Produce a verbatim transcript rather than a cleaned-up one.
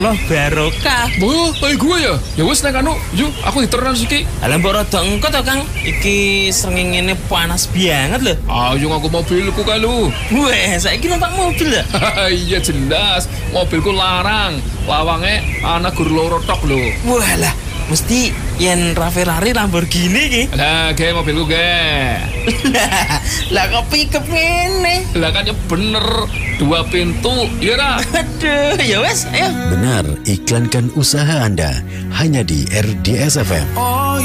Loh barokah. Oh, ayo gue ya. Ya wes nek anu, yuk aku diteran siki. Alah mbok rada engko to, Kang. Iki srengenge panas banget lho. Ayo aku mobilku kae lu. Weh, saiki numpak mobil ya? Iya jelas, mobilku larang. Lawange ana gur loro tok lho. Walah, mesti yen ra Ferrari Lamborghini iki. Lah, ge mobilku ge. Lah kok pikep ngene? Lah kan ya bener, dua pintu, ya ra? Aduh, ya wes, ayo. Benar, iklankan usaha Anda hanya di R D S F M. Oh.